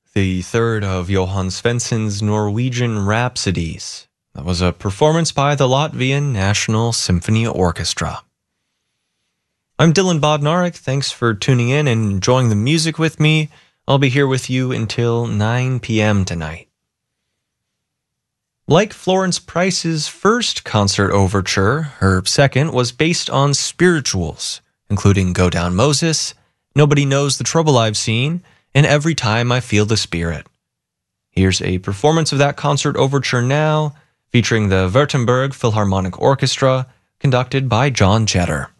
the third of Johann Svensson's Norwegian Rhapsodies. That was a performance by the Latvian National Symphony Orchestra. I'm Dylan Bodnarik. Thanks for tuning in and enjoying the music with me. I'll be here with you until 9 p.m. tonight. Like Florence Price's first concert overture, her second was based on spirituals, including Go Down Moses, Nobody Knows the Trouble I've Seen, and Every Time I Feel the Spirit. Here's a performance of that concert overture now, featuring the Württemberg Philharmonic Orchestra, conducted by John Jetter.